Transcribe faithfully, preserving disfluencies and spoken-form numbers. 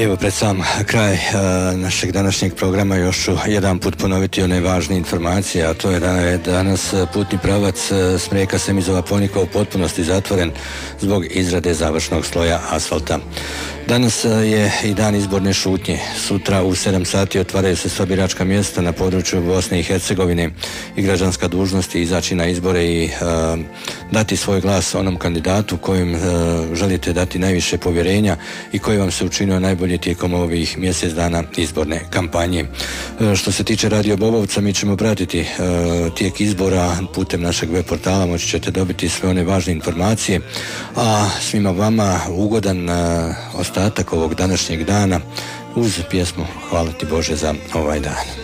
Evo, pred sam kraj a, našeg današnjeg programa još ću jedan put ponoviti one važne informacije, a to je da je danas putni pravac Smreka-Semizova-Ponikva u potpunosti zatvoren zbog izrade završnog sloja asfalta. Danas je i dan izborne šutnje. Sutra u sedam sati otvaraju se sva biračka mjesta na području Bosne i Hercegovine i građanska dužnost je izaći na izbore i a, dati svoj glas onom kandidatu kojim a, želite dati najviše povjerenja i koji vam se učinio najbolje tijekom ovih mjesec dana izborne kampanje. A, što se tiče Radio Bobovca, mi ćemo pratiti a, tijek izbora putem našeg web portala, moći ćete dobiti sve one važne informacije, a svima vama ugodan a, ostatak ovog današnjeg dana uz pjesmu Hvala ti Bože za ovaj dan.